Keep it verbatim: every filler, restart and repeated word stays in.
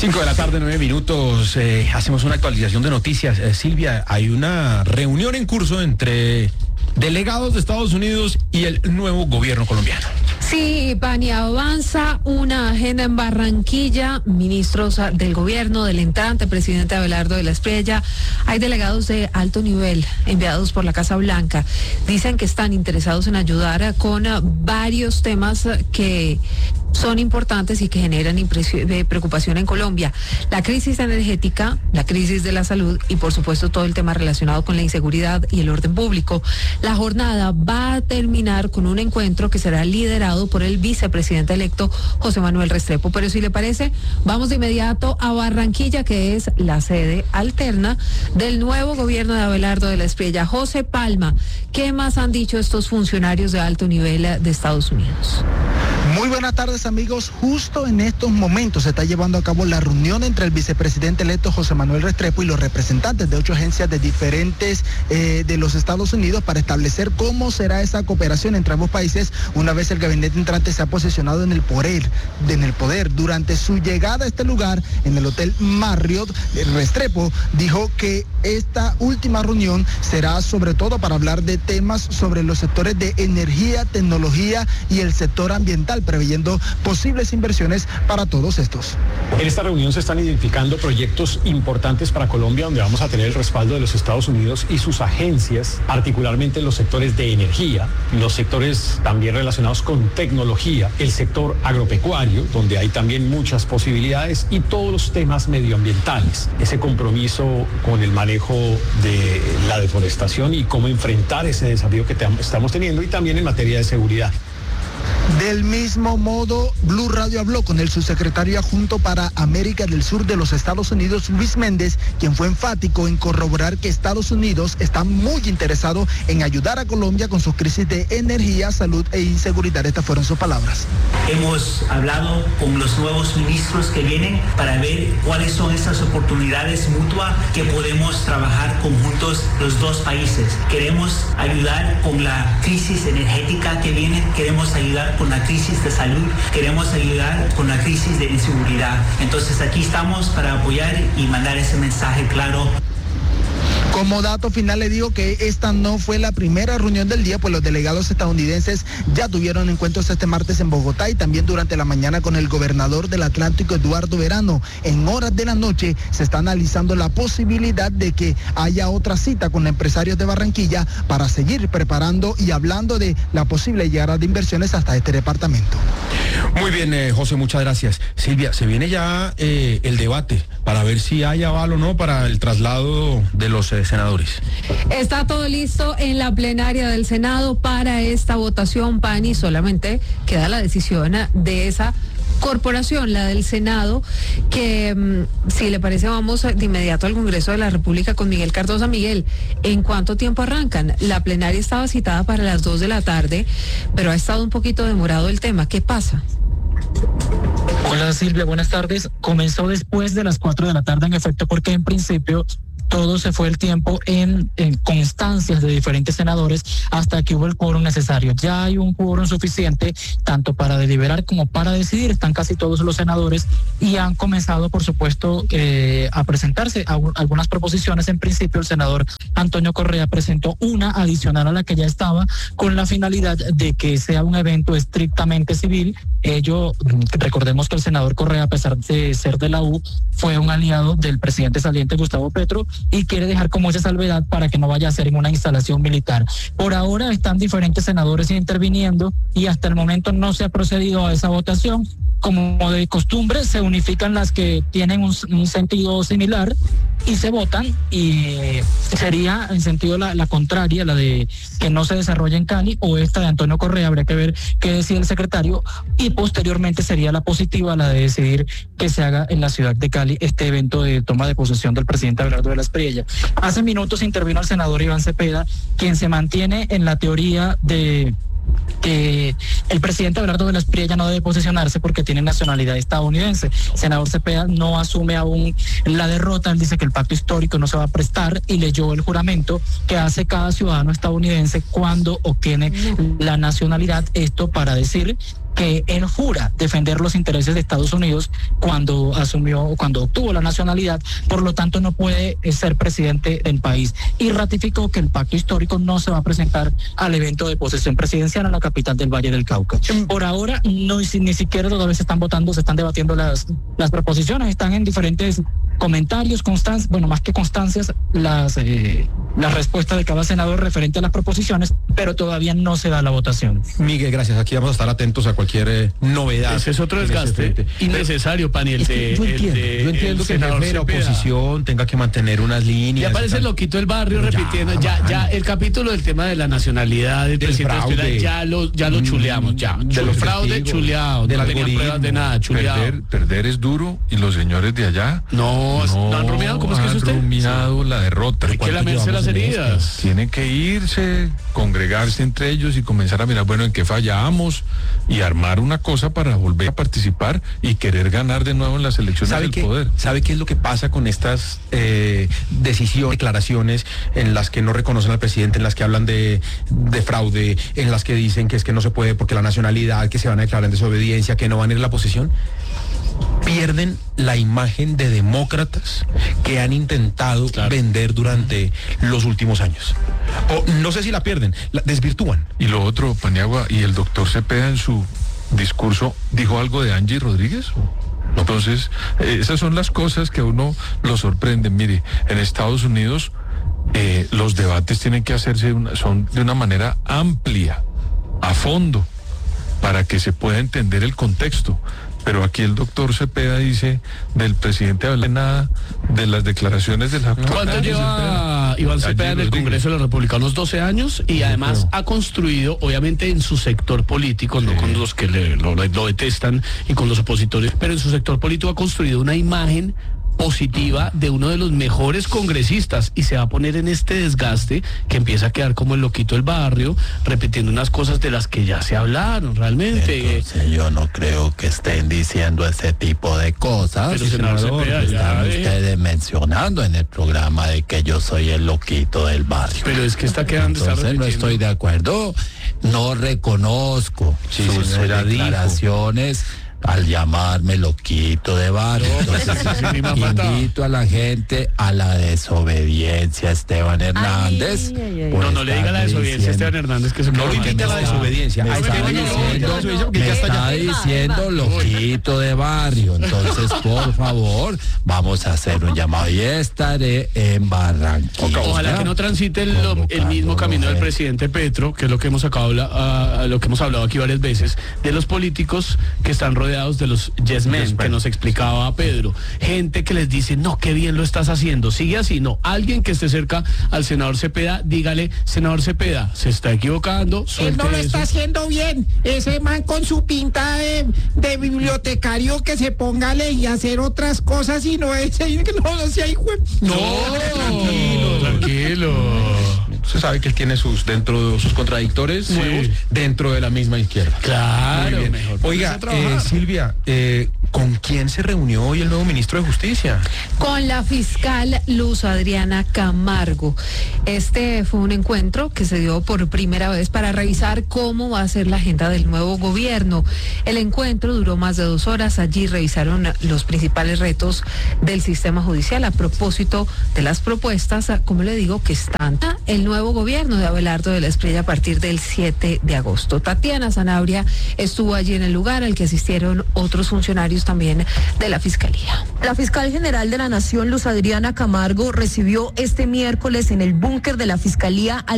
Cinco de la tarde, nueve minutos. Eh, hacemos una actualización de noticias. Eh, Silvia, hay una reunión en curso entre delegados de Estados Unidos y el nuevo gobierno colombiano. Sí, Pani, avanza una agenda en Barranquilla. Ministros del gobierno, del entrante presidente Abelardo de la Espriella, hay delegados de alto nivel enviados por la Casa Blanca. Dicen que están interesados en ayudar con varios temas que son importantes y que generan preocupación en Colombia. La crisis energética, la crisis de la salud y por supuesto todo el tema relacionado con la inseguridad y el orden público. La jornada va a terminar con un encuentro que será liderado por el vicepresidente electo José Manuel Restrepo. Pero si le parece, vamos de inmediato a Barranquilla, que es la sede alterna del nuevo gobierno de Abelardo de la Espriella. José Palma, ¿qué más han dicho estos funcionarios de alto nivel de Estados Unidos? Muy buenas tardes, amigos. Justo en estos momentos se está llevando a cabo la reunión entre el vicepresidente electo José Manuel Restrepo y los representantes de ocho agencias de diferentes eh, de los Estados Unidos para establecer cómo será esa cooperación entre ambos países una vez el gabinete entrante se ha posicionado en el poder. En el poder. Durante su llegada a este lugar, en el Hotel Marriott, Restrepo dijo que esta última reunión será sobre todo para hablar de temas sobre los sectores de energía, tecnología y el sector ambiental, preveyendo posibles inversiones para todos estos. En esta reunión se están identificando proyectos importantes para Colombia, donde vamos a tener el respaldo de los Estados Unidos y sus agencias, particularmente en los sectores de energía, los sectores también relacionados con tecnología, el sector agropecuario, donde hay también muchas posibilidades, y todos los temas medioambientales, ese compromiso con el manejo de la deforestación y cómo enfrentar ese desafío que estamos teniendo, y también en materia de seguridad. Del mismo modo, Blue Radio habló con el subsecretario adjunto para América del Sur de los Estados Unidos, Luis Méndez, quien fue enfático en corroborar que Estados Unidos está muy interesado en ayudar a Colombia con sus crisis de energía, salud e inseguridad. Estas fueron sus palabras. Hemos hablado con los nuevos ministros que vienen para ver cuáles son esas oportunidades mutuas que podemos trabajar conjuntos los dos países. Queremos ayudar con la crisis energética que viene, queremos ayudar con la crisis de salud, queremos ayudar con la crisis de inseguridad. Entonces aquí estamos para apoyar y mandar ese mensaje claro. Como dato final le digo que esta no fue la primera reunión del día, pues los delegados estadounidenses ya tuvieron encuentros este martes en Bogotá y también durante la mañana con el gobernador del Atlántico, Eduardo Verano. En horas de la noche se está analizando la posibilidad de que haya otra cita con empresarios de Barranquilla para seguir preparando y hablando de la posible llegada de inversiones hasta este departamento. Muy bien, eh, José, muchas gracias. Silvia, se viene ya eh, el debate para ver si hay aval o no para el traslado de los eh, senadores. Está todo listo en la plenaria del Senado para esta votación, Pani. Solamente queda la decisión de esa corporación, la del Senado, que si le parece vamos de inmediato al Congreso de la República con Miguel Cardosa. Miguel, ¿en cuánto tiempo arrancan? La plenaria estaba citada para las dos de la tarde, pero ha estado un poquito demorado el tema. ¿Qué pasa? Hola Silvia, buenas tardes. Comenzó después de las cuatro de la tarde, en efecto, porque en principio todo se fue el tiempo en, en constancias de diferentes senadores hasta que hubo el quórum necesario. Ya hay un quórum suficiente tanto para deliberar como para decidir. Están casi todos los senadores y han comenzado, por supuesto, eh, a presentarse a, a algunas proposiciones. En principio, el senador Antonio Correa presentó una adicional a la que ya estaba, con la finalidad de que sea un evento estrictamente civil. Ello, recordemos que el senador Correa, a pesar de ser de la U, fue un aliado del presidente saliente Gustavo Petro y quiere dejar como esa salvedad para que no vaya a ser en una instalación militar. Por ahora están diferentes senadores interviniendo y hasta el momento no se ha procedido a esa votación. Como de costumbre, se unifican las que tienen un, un sentido similar y se votan, y sería en sentido la, la contraria, la de que no se desarrolle en Cali, o esta de Antonio Correa, habría que ver qué decide el secretario, y posteriormente sería la positiva, la de decidir que se haga en la ciudad de Cali este evento de toma de posesión del presidente Abelardo de la Espriella. Hace minutos intervino el senador Iván Cepeda, quien se mantiene en la teoría de que el presidente Abelardo de la Espriella no debe posesionarse porque tiene nacionalidad estadounidense. El senador Cepeda no asume aún la derrota. Él dice que el pacto histórico no se va a prestar y leyó el juramento que hace cada ciudadano estadounidense cuando obtiene la nacionalidad. Esto para decir que él jura defender los intereses de Estados Unidos cuando asumió, cuando obtuvo la nacionalidad, por lo tanto no puede ser presidente del país, y ratificó que el pacto histórico no se va a presentar al evento de posesión presidencial en la capital del Valle del Cauca. Por ahora no, ni siquiera todavía se están votando, se están debatiendo las, las proposiciones, están en diferentes comentarios, constancias, bueno, más que constancias, las, eh, las respuestas de cada senador referente a las proposiciones, pero todavía no se da la votación. Miguel, gracias. Aquí vamos a estar atentos a cualquier eh, novedad. Ese es otro desgaste innecesario, Pani, el de, yo entiendo, el de, yo entiendo el que la Cepeda. oposición tenga que mantener unas líneas. Ya aparece el loquito del barrio repitiendo, ya, ya el capítulo del tema de la nacionalidad del, del presidente fraude, ya lo, ya lo chuleamos, ya. De los fraudes chuleados, no tenían pruebas de nada, chuleado. Perder, perder es duro y los señores de allá no, no, no han rumiado, ¿cómo es que es usted? Han rumiado la derrota. Hay que lamerse las heridas. Tienen que irse, congregarse entre ellos y comenzar a mirar, bueno, en qué fallamos y armar una cosa para volver a participar y querer ganar de nuevo en las elecciones del qué, poder. ¿Sabe qué es lo que pasa con estas eh, decisiones, declaraciones en las que no reconocen al presidente, en las que hablan de, de fraude, en las que dicen que es que no se puede porque la nacionalidad, que se van a declarar en desobediencia, que no van a ir a la posesión? Pierden la imagen de demócratas que han intentado claro. vender durante los últimos años. O no sé si la pierden, la desvirtúan. Y lo otro, Paniagua, y el doctor Cepeda en su discurso dijo algo de Angie Rodríguez. Entonces, eh, esas son las cosas que a uno lo sorprenden. Mire, en Estados Unidos eh, los debates tienen que hacerse una, son de una manera amplia, a fondo, para que se pueda entender el contexto. Pero aquí el doctor Cepeda dice del presidente habla nada de las declaraciones de la... ¿Cuánto lleva Iván Cepeda en el Congreso de los Republicanos? doce años, y además ha construido, obviamente en su sector político, sí. no con los que le, lo, lo detestan y con los opositores, pero en su sector político ha construido una imagen positiva de uno de los mejores congresistas, y se va a poner en este desgaste que empieza a quedar como el loquito del barrio, repitiendo unas cosas de las que ya se hablaron realmente. Entonces, yo no creo que estén diciendo ese tipo de cosas. Pero senador, Cepeda, están ya, ustedes eh. mencionando en el programa de que yo soy el loquito del barrio. Pero es que está quedando... Entonces está no estoy de acuerdo, no reconozco sí, sus sí, declaraciones dijo. Al llamarme loquito de barrio. Entonces, invito a la gente a la desobediencia, Esteban Hernández. Ay, ay, ay. No, no le diga la desobediencia a Esteban Hernández, que se no lo invite a la desobediencia. Me está diciendo, me está diciendo loquito de barrio. Entonces, por favor, vamos a hacer un llamado y estaré en Barranquilla. Ojalá que no transite el, el mismo camino del presidente Petro, que es lo que hemos acabado, uh, lo que hemos hablado aquí varias veces, de los políticos que están rodeados de los yes men, que nos explicaba Pedro, gente que les dice, no, qué bien lo estás haciendo, sigue así. No, alguien que esté cerca al senador Cepeda, dígale, senador Cepeda, se está equivocando, él no lo eso. está haciendo bien, ese man con su pinta de, de bibliotecario, que se ponga a leer y hacer otras cosas y no ese, no, no sea hijo. No, tranquilo, tranquilo. Usted sabe que él tiene sus dentro de sus contradictores sí. nuevos dentro de la misma izquierda. Claro, mejor. Oiga, eh, Silvia, eh, ¿con quién se reunió hoy el nuevo ministro de Justicia? Con la fiscal Luz Adriana Camargo. Este fue un encuentro que se dio por primera vez para revisar cómo va a ser la agenda del nuevo gobierno. El encuentro duró más de dos horas. Allí revisaron los principales retos del sistema judicial a propósito de las propuestas, como le digo, que están el nuevo gobierno de Abelardo de la Espriella a partir del siete de agosto. Tatiana Sanabria estuvo allí en el lugar, al que asistieron otros funcionarios también de la Fiscalía. La fiscal general de la Nación, Luz Adriana Camargo, recibió este miércoles en el búnker de la Fiscalía al